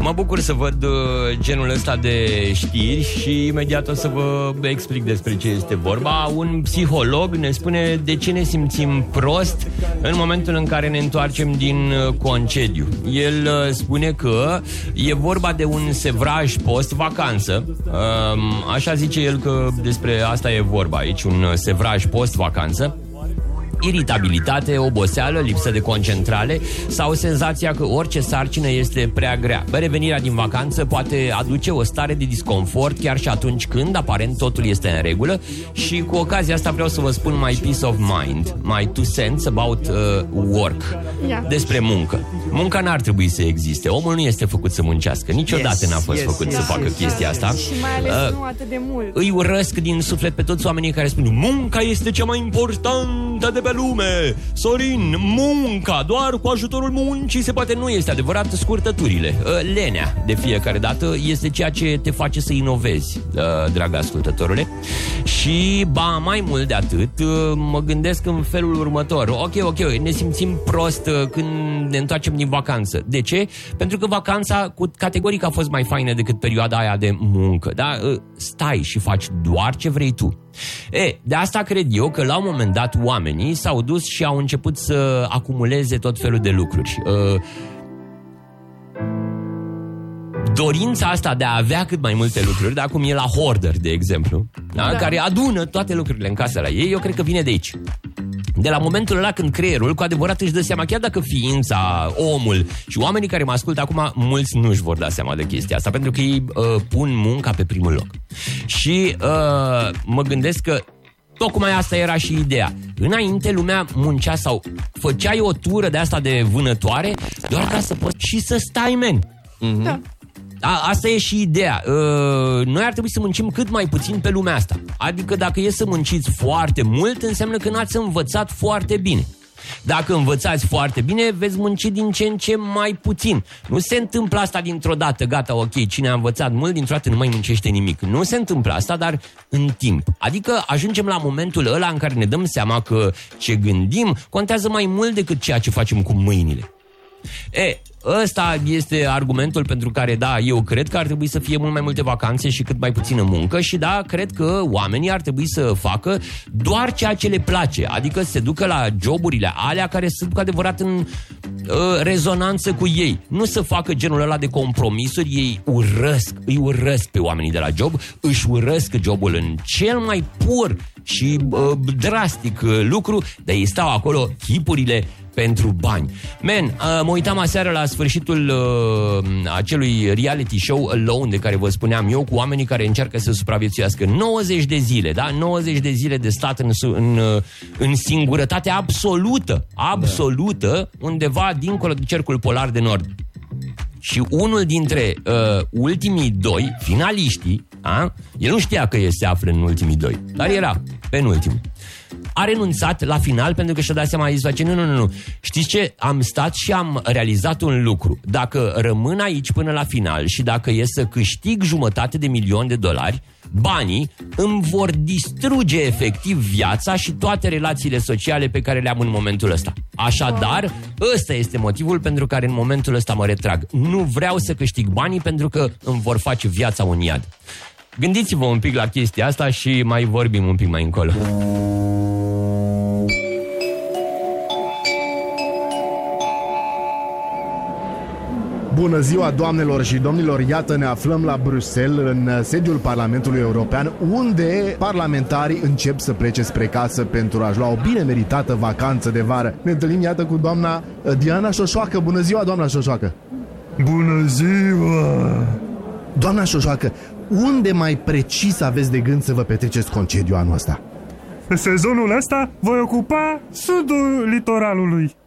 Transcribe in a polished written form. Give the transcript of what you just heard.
Mă bucur să văd genul ăsta de știri și imediat o să vă explic despre ce este vorba. Un psiholog ne spune de ce ne simțim prost în momentul în care ne întoarcem din concediu. El spune că e vorba de un sevraj post-vacanță. Așa zice el că despre asta e vorba aici, un sevraj post-vacanță. Iritabilitate, oboseală, lipsă de concentrare sau senzația că orice sarcină este prea grea. Revenirea din vacanță poate aduce o stare de disconfort chiar și atunci când aparent totul este în regulă și cu ocazia asta vreau să vă spun my peace of mind, my two cents about work. Despre muncă. Munca n-ar trebui să existe. Omul nu este făcut să muncească. Niciodată n-a fost făcut să facă chestia asta. Și mai ales nu atât de mult. Îi urăsc din suflet pe toți oamenii care spun munca este cea mai importantă de pe lume. Sorin, munca, doar cu ajutorul muncii se poate. Nu este adevărat, scurtăturile. Lenea, de fiecare dată, este ceea ce te face să inovezi, dragă ascultătorule. Și, ba, mai mult de atât, mă gândesc în felul următor. Ok, ne simțim prost când ne întoarcem din vacanță. De ce? Pentru că vacanța categoric a fost mai faină decât perioada aia de muncă. Da? Stai și faci doar ce vrei tu. De asta cred eu că la un moment dat oamenii s-au dus și au început să acumuleze tot felul de lucruri. Dorința asta de a avea cât mai multe lucruri, da, cum e la hoarder, de exemplu, da? Care adună toate lucrurile în casă la ei, eu cred că vine de aici. De la momentul ăla când creierul cu adevărat își dă seama, chiar dacă ființa, omul și oamenii care mă ascultă acum, mulți nu își vor da seama de chestia asta, pentru că ei pun munca pe primul loc. Și mă gândesc că tocmai asta era și ideea. Înainte lumea muncea sau făceai o tură de asta de vânătoare doar ca să poți și să stai, men. Da. Asta e și ideea. Noi ar trebui să muncim cât mai puțin pe lumea asta. Adică dacă e să munciți foarte mult, înseamnă că n-ați învățat foarte bine. Dacă învățați foarte bine, veți munci din ce în ce mai puțin. Nu se întâmplă asta dintr-o dată, gata, ok, cine a învățat mult, dintr-o dată nu mai muncește nimic. Nu se întâmplă asta, dar în timp. Adică ajungem la momentul ăla în care ne dăm seama că ce gândim contează mai mult decât ceea ce facem cu mâinile. Ăsta este argumentul pentru care, da, eu cred că ar trebui să fie mult mai multe vacanțe și cât mai puțină muncă și, da, cred că oamenii ar trebui să facă doar ceea ce le place, adică să se ducă la joburile alea care sunt cu adevărat în rezonanță cu ei. Nu să facă genul ăla de compromisuri, ei îi urăsc pe oamenii de la job, își urăsc jobul în cel mai pur și drastic lucru, dar ei stau acolo chipurile pentru bani. Mă uitam aseară la sfârșitul acelui reality show Alone, de care vă spuneam eu, cu oamenii care încearcă să supraviețuiască 90 de zile, da? 90 de zile de stat în singurătate absolută, undeva dincolo de cercul polar de nord. Și unul dintre ultimii doi finaliștii, el nu știa că se află în ultimii doi, dar era penultimul. A renunțat la final pentru că și-a dat seama, a zis, nu. Știți ce? Am stat și am realizat un lucru. Dacă rămân aici până la final și dacă e să câștig $500,000, banii îmi vor distruge efectiv viața și toate relațiile sociale pe care le am în momentul ăsta. Așadar, ăsta este motivul pentru care în momentul ăsta mă retrag. Nu vreau să câștig banii pentru că îmi vor face viața un iad. Gândiți-vă un pic la chestia asta și mai vorbim un pic mai încolo. Bună ziua, doamnelor și domnilor! Iată, ne aflăm la Bruxelles, în sediul Parlamentului European, unde parlamentarii încep să plece spre casă pentru a-și lua o bine meritată vacanță de vară. Ne întâlnim, iată, cu doamna Diana Șoșoacă. Bună ziua, doamna Șoșoacă! Bună ziua! Doamna Șoșoacă, unde mai precis aveți de gând să vă petreceți concediul anul ăsta? Pe sezonul ăsta voi ocupa sudul litoralului.